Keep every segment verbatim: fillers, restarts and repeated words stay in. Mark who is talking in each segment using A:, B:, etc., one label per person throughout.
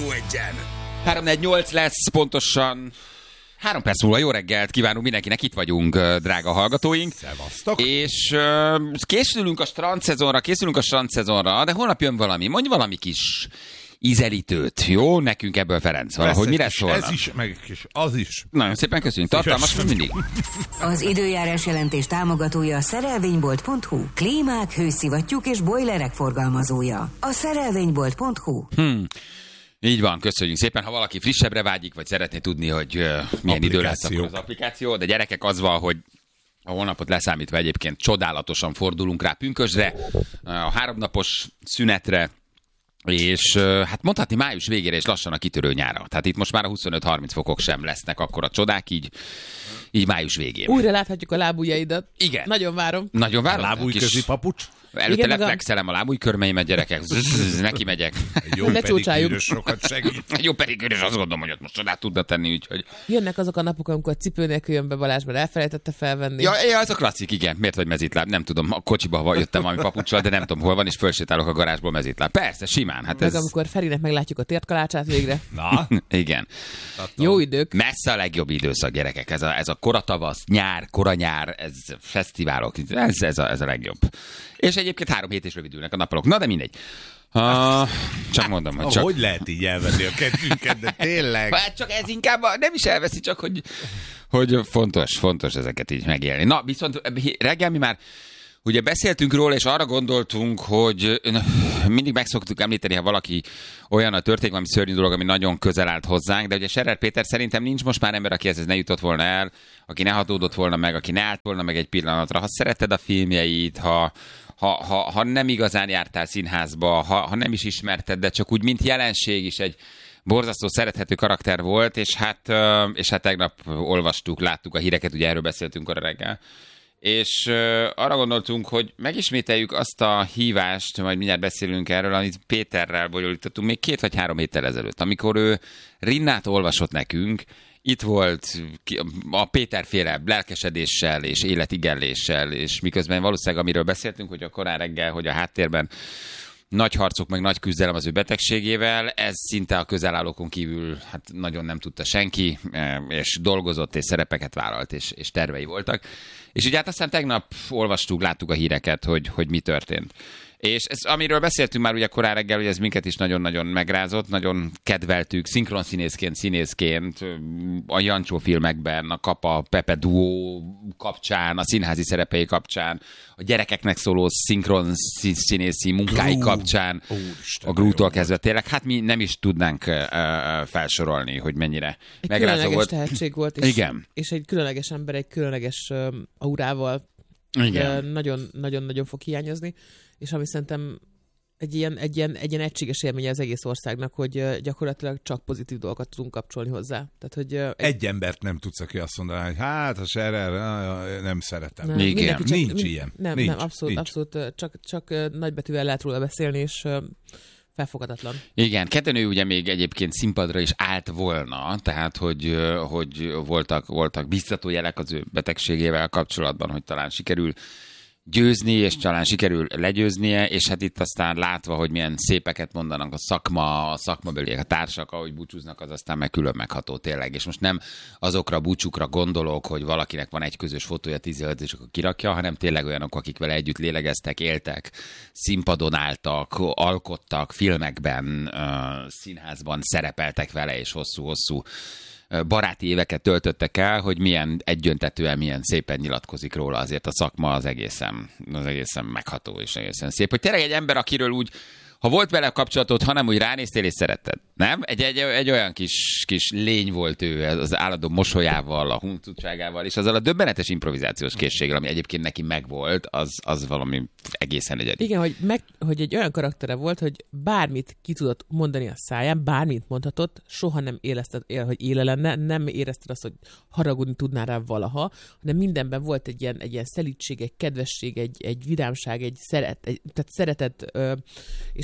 A: Rádió Egyen.
B: három negyvennyolc lesz pontosan. Három perc múlva jó reggelt kívánunk mindenkinek, itt vagyunk, drága hallgatóink.
C: Szevasztok.
B: És uh, készülünk a strandszezonra, készülünk a strandszezonra, de holnap jön valami, mondj valami kis ízelítőt, jó? Nekünk ebből, Ferenc, valahogy mire szólna?
C: Ez is, meg is, az is.
B: Nagyon szépen köszönjük, tartalmas, mint mindig.
D: Az időjárás jelentés támogatója a szerelvénybolt pont hu. Klímák, hőszivattyúk és bojlerek forgalmazója. A szerelvénybolt pont hu.
B: Hmm. Így van, köszönjük szépen. Ha valaki frissebbre vágyik, vagy szeretné tudni, hogy uh, milyen idő lesz akkor az applikáció, de gyerekek, az van, hogy a holnapot leszámítva egyébként csodálatosan fordulunk rá pünkösdre, a háromnapos szünetre, és uh, hát mondhatni május végére és lassan a kitörő nyára. Tehát itt most már a huszonöt-harminc fokok sem lesznek akkor a csodák, így, így május végén.
E: Újra láthatjuk a lábujjaidat.
B: Igen.
E: Nagyon várom.
B: Nagyon várom.
C: Lábújközi papucs.
B: Előtte leflexelem a lábújkörmeimet, gyerekek. Zzz, neki megyek.
C: Egy jó pedikűrös sokat segít.
B: Egy jó pedikűrös, azt gondolom, hogy ott most csodát tudna tenni, úgyhogy...
E: Jönnek azok a napok, amikor a cipő nélkül jön be Balázs, mert elfelejtette felvenni.
B: Ja, ja, az a klasszik, igen. Miért vagy mezitláb? Nem tudom, a kocsiba jöttem valami papuccsal, de nem tudom, hol van, és fölsétálok a garázsból mezitláb. Persze, simán. Hát
E: meg
B: ez...
E: amikor Ferinek meglátjuk a tértkalácsát végre.
C: Na?
B: Igen.
E: Jó idők.
B: Messze a legjobb időszak, gyerekek. Ez a, ez a koratavasz, nyár, koranyár, ez fesztiválok, ez, ez, a, ez a legjobb. És egyébként három hét is rövidülnek a napolok. Na, de mindegy. Uh, csak mondom, hogy csak...
C: Hogy lehet így elvenni a kedvünket, de tényleg?
B: Hát csak ez inkább nem is elveszi, csak hogy, hogy fontos, fontos ezeket így megélni. Na, viszont reggel mi már ugye beszéltünk róla, és arra gondoltunk, hogy mindig meg szoktuk említeni, ha valaki olyan a történik, valami szörnyű dolog, ami nagyon közel állt hozzánk, de ugye Scherer Péter szerintem nincs most már ember, aki ez ne jutott volna el, aki ne hatódott volna meg, aki ne állt volna meg egy pillanatra. Ha szereted a filmjeit, ha, ha, ha, ha nem igazán jártál színházba, ha, ha nem is ismerted, de csak úgy, mint jelenség is egy borzasztó szerethető karakter volt, és hát, és hát tegnap olvastuk, láttuk a híreket, ugye erről beszéltünk arra reggel, és uh, arra gondoltunk, hogy megismételjük azt a hívást, majd mindjárt beszélünk erről, amit Péterrel bonyolítottunk még két vagy három héttel ezelőtt, amikor ő Rinnát olvasott nekünk, itt volt a Péterféle lelkesedéssel és életigelléssel, és miközben valószínűleg amiről beszéltünk, hogy a korán reggel, hogy a háttérben nagy harcok, meg nagy küzdelem az ő betegségével, ez szinte a közelállókon kívül hát nagyon nem tudta senki, és dolgozott, és szerepeket vállalt, és, és tervei voltak. És ugye hát aztán tegnap olvastuk, láttuk a híreket, hogy, hogy mi történt. És ez, amiről beszéltünk már ugye korán reggel, hogy ez minket is nagyon-nagyon megrázott, nagyon kedveltük, szinkronszínészként, színészként, a Jancsó filmekben, a Kapa Pepe duó kapcsán, a színházi szerepei kapcsán, a gyerekeknek szóló szinkronszínészi munkái Grú. kapcsán, Úristen, a Grútól kezdve tényleg, hát mi nem is tudnánk uh, felsorolni, hogy mennyire
E: egy
B: megrázó volt.
E: Egy különleges tehetség volt, és,
B: igen. És
E: egy különleges ember, egy különleges uh, aurával nagyon-nagyon fog hiányozni. És ami szerintem egy ilyen, egy, ilyen, egy ilyen egységes élménye az egész országnak, hogy gyakorlatilag csak pozitív dolgokat tudunk kapcsolni hozzá. Tehát, hogy egy...
C: egy embert nem tudsz, aki azt mondaná, hogy hát a Scherer, nem szeretem.
E: Nem,
B: igen.
C: Csak, nincs mind, ilyen.
E: Nem,
C: nincs,
E: nem abszolút, nincs. abszolút csak, csak nagybetűvel lehet róla beszélni, és felfogadatlan.
B: Igen, ketten ő ugye még egyébként színpadra is állt volna, tehát hogy, hogy voltak, voltak biztató jelek az ő betegségével kapcsolatban, hogy talán sikerül győzni, és talán sikerül legyőznie, és hát itt aztán látva, hogy milyen szépeket mondanak a szakma, a szakmabeliek, a társak, ahogy búcsúznak, az aztán meg külön megható tényleg. És most nem azokra a búcsúkra gondolok, hogy valakinek van egy közös fotója tíz évet, és akkor kirakja, hanem tényleg olyanok, akik vele együtt lélegeztek, éltek, színpadon álltak, alkottak, filmekben, színházban szerepeltek vele, és hosszú-hosszú baráti éveket töltöttek el, hogy milyen egyöntetően, milyen szépen nyilatkozik róla, azért a szakma az egészen, az egészen megható és egészen szép. Hogy tényleg egy ember, akiről úgy, ha volt vele kapcsolatod, hanem úgy ránéztél és szeretted, nem? Egy, egy, egy olyan kis, kis lény volt ő, az állandó mosolyával, a huncutságával, és azzal a döbbenetes improvizációs készséggel, ami egyébként neki megvolt, az, az valami egészen egyedi.
E: Igen, hogy, meg, hogy egy olyan karaktere volt, hogy bármit ki tudott mondani a száján, bármit mondhatott, soha nem érezted, hogy éle lenne, nem érezted azt, hogy haragudni tudnál rá valaha, hanem mindenben volt egy ilyen, egy ilyen szelídség, egy kedvesség, egy, egy vidámság, egy szeret, egy, tehát szeretet, ö, és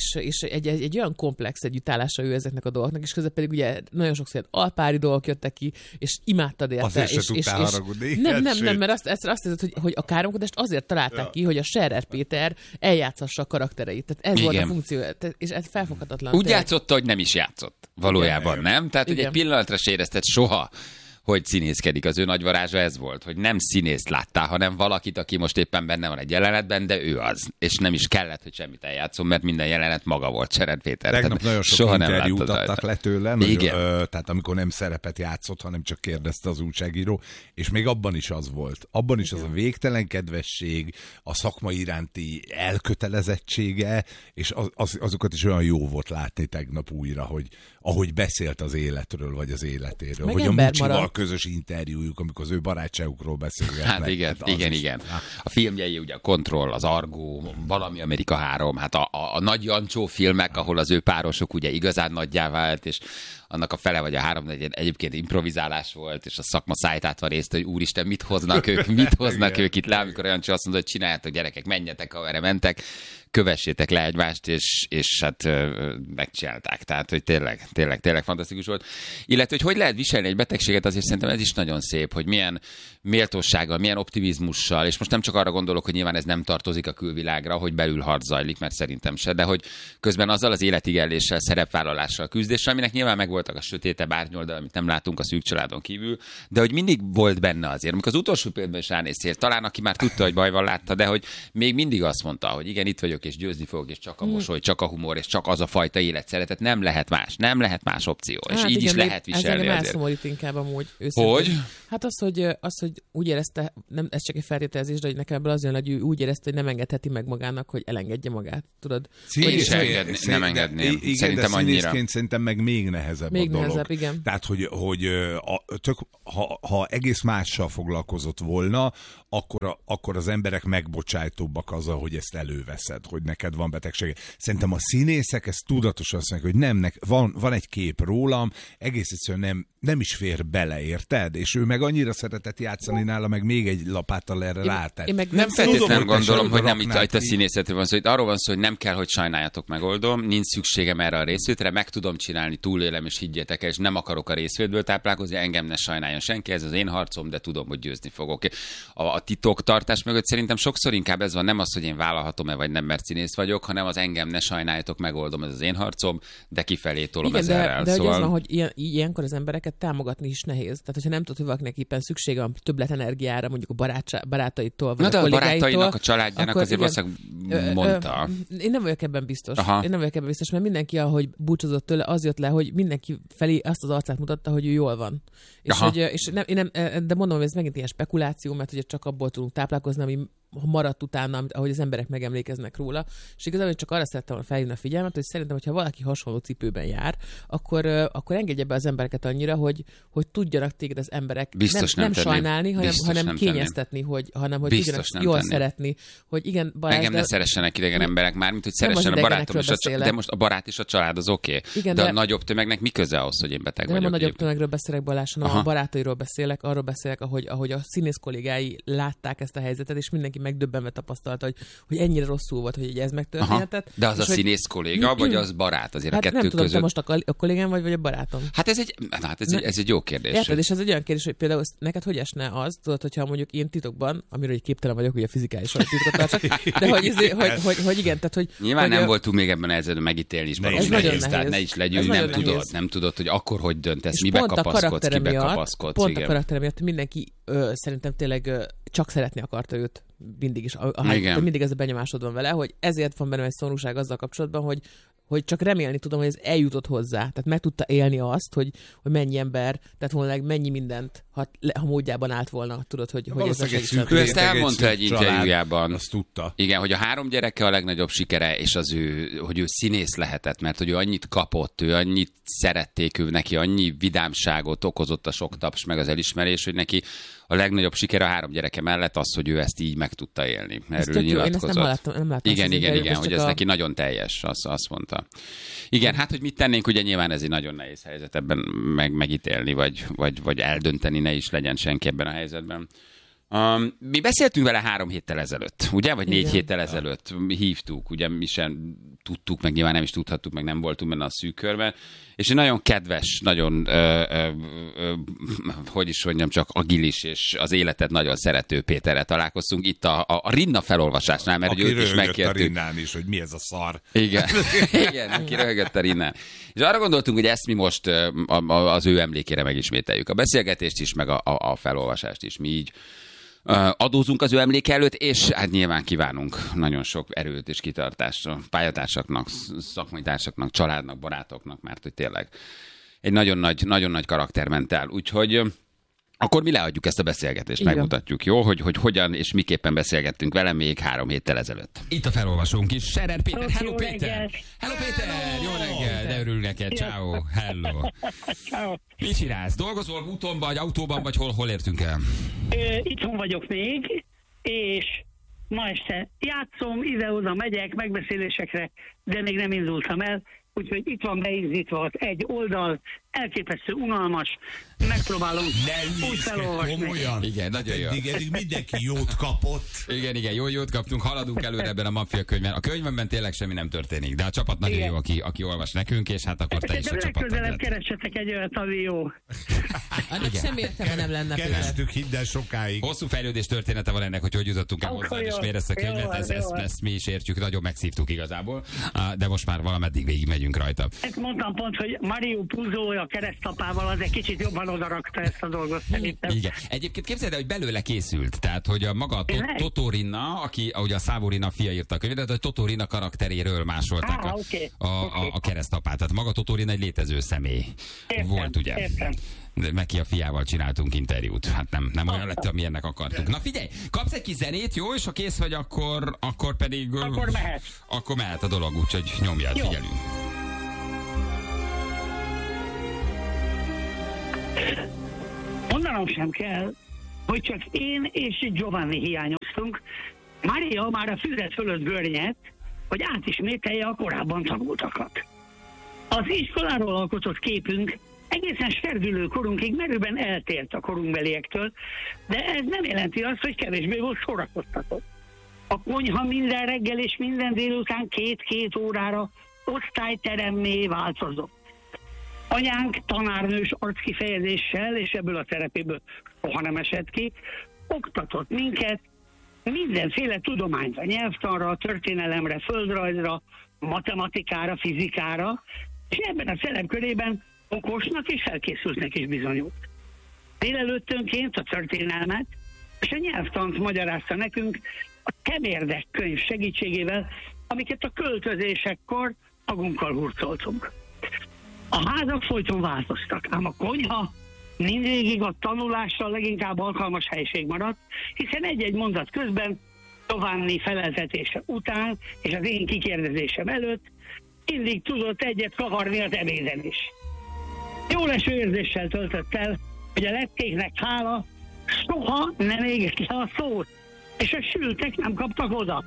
E: és, és egy, egy, egy olyan komplex együttállása ő ezeknek a dolgoknak, és közben pedig ugye nagyon sokszor ilyen alpári dolgok jöttek ki, és imádtad érte.
C: Azért
E: és,
C: se
E: és,
C: tudtál
E: és,
C: haragudni.
E: Nem, nem, nem, mert azt, azt, azt hiszed, hogy, hogy a káromkodást azért találták ja. ki, hogy a Scherer Péter eljátszassa a karaktereit. Tehát ez igen. volt a funkció, és ez felfoghatatlan.
B: Úgy tényleg. Játszotta, hogy nem is játszott. Valójában igen. nem. Tehát, igen. hogy egy pillanatra se érezted soha, hogy színészkedik. Az ő nagy varázsa ez volt, hogy nem színészt láttál, hanem valakit, aki most éppen benne van egy jelenetben, de ő az. És nem is kellett, hogy semmit eljátszom, mert minden jelenet maga volt Scherer Péter.
C: Tegnap tehát nagyon sok soha interjút adtak le tőle,
B: igen.
C: Ö, tehát amikor nem szerepet játszott, hanem csak kérdezte az újságíró, és még abban is az volt. Abban is igen. az a végtelen kedvesség, a szakma iránti elkötelezettsége, és az, az, azokat is olyan jó volt látni tegnap újra, hogy ahogy beszélt az életről, vagy az életéről.
E: Meg
C: hogy a
E: Mucsival
C: marad. közös interjújuk, amikor az ő barátságukról beszélgetnek.
B: Hát igen, hát igen, is, igen. A filmjei ugye a Kontroll, az Argó, valami Amerika három, hát a, a, a Nagy Jancsó filmek, ahol az ő párosok ugye igazán nagyjá vált, és annak a fele vagy a három egyébként improvizálás volt, és a szakma szájtát van részt, hogy úristen, mit hoznak ők, mit hoznak ők itt le, amikor Jancsi azt mondta, hogy csináljátok gyerekek, menjetek, amerre mentek, kövessétek le egymást, és, és hát megcsinálták. Tehát, hogy tényleg, tényleg, tényleg fantasztikus volt. Illetve, hogy hogy lehet viselni egy betegséget, azért szerintem ez is nagyon szép, hogy milyen méltósággal, milyen optimizmussal, és most nem csak arra gondolok, hogy nyilván ez nem tartozik a külvilágra, hogy belül harc zajlik, mert szerintem se, de hogy közben azzal az életigelléssel, szerepvállalással, küzdéssel, aminek nyilván megvoltak a sötétebb árnyoldal, amit nem látunk a szűk családon kívül, de hogy mindig volt benne azért. Amikor az utolsó pillanatban is ránéztél, talán aki már tudta, hogy baj van, látta, de hogy még mindig azt mondta, hogy igen, itt vagyok, és győzni fogok, és csak a mosoly, csak a humor, és csak az a fajta életszeretet, nem lehet más, nem lehet más opció, és hát így igen, is lehet viselni
E: azért. Ez elszomorít inkább amúgy.
B: Hogy?
E: Hát az, hogy, az, hogy úgy érezte, nem, ez csak egy feltételezés, de hogy nekem ebből az jön, hogy úgy érezte, hogy nem engedheti meg magának, hogy elengedje magát, tudod?
B: Én is engedni, nem engedném.
C: Igen,
B: szerintem
C: de
B: annyira.
C: Szerintem meg még nehezebb
E: még
C: a dolog.
E: Nehezebb, igen.
C: Tehát, hogy, hogy a, tök, ha, ha egész mással foglalkozott volna, akkor, akkor az emberek megbocsájtóbbak azzal, hogy ezt előveszed, hogy neked van betegsége. Szerintem a színészek ezt tudatosan azt mondják, hogy nem, nek, van, van egy kép rólam, egész egyszerűen nem, nem is fér bele, érted? És ő meg annyira szeretett játszani nála, meg még egy lapáttal erre rátett.
B: Nem, nem feltétlenül gondolom, hogy nem itt, itt a színészetről van szó, itt arról van szó, hogy nem kell, hogy sajnáljatok, megoldom, nincs szükségem erre a részvétre, meg tudom csinálni, túlélem, és higgyétek el, és nem akarok a részvétből táplálkozni, engem ne sajnáljon senki, ez az én harcom, de tudom, hogy győzni fogok. A, a titoktartás mögött szerintem sokszor inkább ez van, nem az, hogy én vállalhatom-e vagy nem, mert színész vagyok, hanem az engem ne sajnáljatok, megoldom, ez az én harcom, de kifelé tolom ezerrel.
E: De, de
B: szóval...
E: hogy az van, hogy ilyen, ilyenkor az embereket támogatni is nehéz. Tehát, hogyha nem tudod, hogy valakinek éppen szüksége van többlet energiára, mondjuk a barátsa, barátaitól, vagy
B: na,
E: a
B: de a
E: barátainak,
B: a családjának azért valószínűleg mondta.
E: Ö, ö, én nem vagyok ebben biztos.
B: Aha.
E: Én nem vagyok ebben biztos, mert mindenki, ahogy búcsúzott tőle, az jött le, hogy mindenki felé azt az arcát mutatta, hogy ő jól van. És, hogy, és nem, én nem, de mondom, hogy ez megint ilyen spekuláció, mert ugye csak abból tudunk táplálkozni, ami maradt utána, ahogy az emberek megemlékeznek róla. És igazából csak arra szerettem volna felhívni a figyelmet, hogy szerintem, hogyha valaki hasonló cipőben jár, akkor, akkor engedje be az embereket annyira, hogy, hogy tudjanak téged az emberek
B: biztos
E: nem, nem,
B: nem
E: sajnálni, hanem, hanem
B: nem
E: kényeztetni, hogy, hanem hogy
B: biztos
E: tudjanak jól
B: tenném. Szeretni.
E: Hogy igen, Balázs,
B: engem
E: de...
B: ne szeressenek idegen emberek, mármint, hogy szeressen a barátom, és a, de most a barát és a család az oké. Okay. De, de a nagyobb tömegnek mi köze ahhoz, hogy én beteg
E: de
B: vagyok?
E: Nem a nagyobb tömegről beszélek, Balázs, hanem a barátairól beszélek, arról beszélek, ahogy, ahogy a színész kollégái látták ezt a helyzetet, és mindenki megdöbbenve tapasztalta, hogy, hogy ennyire rosszul volt, hogy ez megtörténhetett.
B: De az a
E: hogy...
B: színész kolléga, vagy az barát azért
E: hát
B: a kettő
E: nem tudom,
B: között?
E: te most a, a kollégám vagy, vagy a barátom?
B: Hát ez egy, hát ez, egy, ez egy jó kérdés.
E: Érted, és ez egy olyan kérdés, hogy például neked hogy esne az, tudod, hogyha mondjuk én titokban, amiről egy képtelen vagyok, hogy a fizikálisan titkot tartsak, de hogy, hogy, hogy, hogy, hogy igen, tehát hogy...
B: Nyilván
E: hogy
B: nem voltunk még ebben a helyzetben megítélni is,
E: ez nagyon nehéz.
B: Tehát ne is legyünk, nem tudod, nem tudod, hogy akkor hogy döntesz, mibe kapaszkodsz, kibe kapaszkodsz.
E: Pont a karakter miatt mindenki szerintem tényleg csak szeretni akarta őt mindig is. A, a, mindig ez a benyomásod van vele, hogy ezért van bennem egy szomorúság azzal kapcsolatban, hogy hogy csak remélni tudom, hogy ez eljutott hozzá. Tehát meg tudta élni azt, hogy, hogy mennyi ember, tehát volna mennyi mindent, ha, ha módjában állt volna, tudod, hogy, hogy ez a segítsen.
B: Ő ezt elmondta egy interjújában.
C: Azt tudta.
B: Igen, hogy a három gyereke a legnagyobb sikere, és az ő, hogy ő színész lehetett, mert hogy ő annyit kapott, ő annyit szerették, ő neki annyi vidámságot okozott a sok taps, meg az elismerés, hogy neki a legnagyobb siker a három gyereke mellett az, hogy ő ezt így meg tudta élni. Erről nyilatkozott.
E: Nem láttam, nem láttam
B: igen, igen, igen, hogy ez
E: a...
B: neki nagyon teljes, azt, azt mondta. Igen, hát, hogy mit tennénk, ugye nyilván ez egy nagyon nehéz helyzet ebben meg, megítélni, vagy, vagy, vagy eldönteni, ne is legyen senki ebben a helyzetben. Um, mi beszéltünk vele három héttel ezelőtt, ugye? Vagy négy
E: Igen.
B: héttel ezelőtt hívtuk, ugye mi sem tudtuk, meg nyilván nem is tudhattuk, meg nem voltunk benne a szűk körben. És egy nagyon kedves, nagyon, ö, ö, ö, hogy is mondjam, csak agilis, és az életet nagyon szerető Péterrel találkoztunk itt a, a, a Rinna felolvasásnál, mert
C: aki
B: őt is megkértük.
C: a Rinnán is, hogy mi ez a szar.
B: Igen, igen, aki röhögött a Rinnán. És arra gondoltunk, hogy ezt mi most a, a, az ő emlékére megismételjük. A beszélgetést is, meg a, a, a felolvasást is. Mi így adózunk az ő emléke előtt, és hát nyilván kívánunk nagyon sok erőt és kitartást a pályatársaknak, szakmai társaknak, családnak, barátoknak, mert hogy tényleg egy nagyon nagy, nagyon nagy karakter ment el. Úgyhogy akkor mi leadjuk ezt a beszélgetést, igen. Megmutatjuk, jó? Hogy, hogy hogyan és miképpen beszélgettünk vele még három héttel ezelőtt. Itt a felolvasónk is, Scherer Péter. Hello, Péter! Hello, Péter! Jó reggel! De örül neked. Ciao. Hello. Mit csinálsz? Dolgozol úton, vagy autóban, vagy hol, hol értünk el?
A: Ö, itthon vagyok még, és ma este játszom, ide-oda megyek megbeszélésekre, de még nem indultam el. Úgyhogy itt van beindítva egy oldal, elképesztő unalmas, megpróbálom úgy felolvasni.
C: Komolyan?
B: Igen, nagyon jó.
C: Eddig, eddig mindenki jót kapott.
B: Igen, igen, jó jót kaptunk, haladunk előre ebben a maffia könyvben. A könyvben tényleg semmi nem történik, de a csapat nagyon igen. Jó, aki, aki olvas nekünk, és hát akkor te is a csapat.
A: Legközelebb keressetek egy olyat, ami jó.
E: Annak semmi értelme nem lenne.
C: Kerestük hidd el sokáig.
B: Hosszú fejlődés története van ennek, hogy hogy jutottunk el hozzá, és miért ezt a könyvet, ezt, ezt, ezt mi is értjük, nagyon megszívtuk igazából, de most már valameddig végig megyünk rajta.
A: Ezt mondtam pont, hogy Mario Puzo a keresztapával az egy kicsit jobban odarakta ezt a dolgot szerintem.
B: Igen. Egyébként képzeld el, hogy belőle készült, tehát hogy a maga to- Totó Rinna, aki ahogy a Szabó Rinna fia írta a könyvet, de a Totó Rinna karakteréről másolták ah, a, okay. a, a, a keresztapát. Tehát maga Totó Rinna egy létező személy értem, volt, ugye?
A: Értem.
B: Neki a fiával csináltunk interjút. Hát nem, nem olyan lett, amilyennek akartuk. Na figyelj, kapsz egy kis zenét, jó? És ha kész vagy, akkor, akkor pedig...
A: Akkor mehet.
B: Akkor mehet a dolog, úgyhogy nyomjál,
A: jó.
B: Figyelünk.
A: Mondanom sem kell, hogy csak én és Giovanni hiányoztunk. Mária már a füzet fölött görnyett, hogy átismételje a korábban tanultakat. Az iskoláról alkotott képünk egészen serdülő korunkig merőben eltért a korunkbeliektől, de ez nem jelenti azt, hogy kevésbé volt szórakoztató. A konyha minden reggel és minden délután két-két órára osztályteremmé változott. Anyánk tanárnős arckifejezéssel, és ebből a szerepéből soha nem esett ki, oktatott minket mindenféle tudományra, nyelvtanra, történelemre, földrajzra, matematikára, fizikára, és ebben a szerepkörében okosnak és felkészültnek is bizonyult. Délelőttönként a történelmet és a nyelvtant magyarázta nekünk a Kemérdek könyv segítségével, amiket a költözésekkor magunkkal hurcoltunk. A házak folyton változtak, ám a konyha mindvégig a tanulásra leginkább alkalmas helység maradt, hiszen egy-egy mondat közben, Giovanni feleltetése után és az én kikérdezésem előtt mindig tudott egyet kavarni az ebéden is. Jó leső érzéssel töltött el, hogy a lettéknek hála soha nem égett le a szót, és a sültek nem kaptak oda.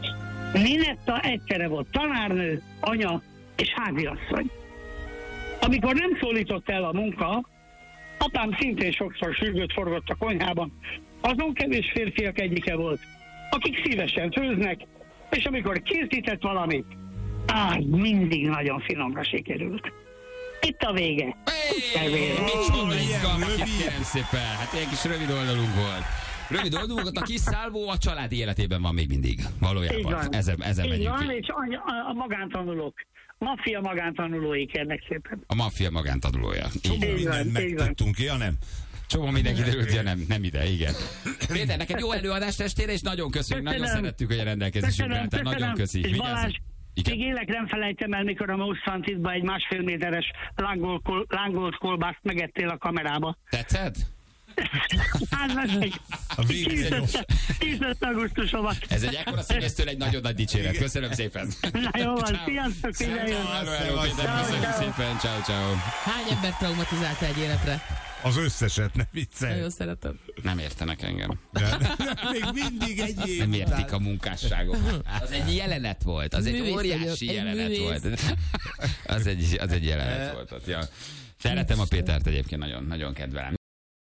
A: Ninetta egyszerre volt tanárnő, anya és háziasszony. Amikor nem szólított el a munka, apám szintén sokszor sürgőt forgott a konyhában. Azon kevés férfiak egyike volt, akik szívesen főznek, és amikor készített valamit, á, mindig nagyon finomra sikerült. Itt a vége.
B: Hey, micsoda izgalmas, kérem szépen. Hát ilyen kis rövid oldalunk volt. Rövid oldalunk volt, a kis szálvó a családi életében van még mindig. Valójában. Ezen, ezen
A: így
B: megyünk.
A: Van, és a, a, a magántanulók. Maffia magántanulói, kérlek szépen.
B: A maffia magántanulója.
C: Így van, mindent megtudtunk, ja nem?
B: Csomó mindenki derült, ja nem, nem ide, igen. Péter, neked jó előadást estére, és nagyon köszönjük, köszönöm. Nagyon szerettük, hogy a rendelkezésünkre álltál. Nagyon köszi.
A: És Balázs, még élek nem felejtem el, mikor a Mószfantitban egy másfél méteres lángolt, kol, lángolt kolbászt megettél a kamerába.
B: Tetszett?
A: Hát meg
C: a
A: tízöt augusztusomat.
B: Ez egy ekkora színésztől egy nagyon nagy dicséret. Köszönöm szépen.
A: Na jó van, sziasztok, figyeljen.
B: Hello, hello, Péter, köszönjük szépen. Ciao, ciao.
E: Hány embert traumatizálta egy életre?
C: Az összeset, ne viccelj.
E: Nagyon szeretem.
B: Nem értenek engem.
C: De, még mindig egy év
B: Nem értik a munkásságok. Az egy jelenet volt, az egy művész óriási vagyok, jelenet egy volt. Az egy, az egy jelenet volt. Ja. Szeretem a Pétert egyébként, nagyon, nagyon kedvelem.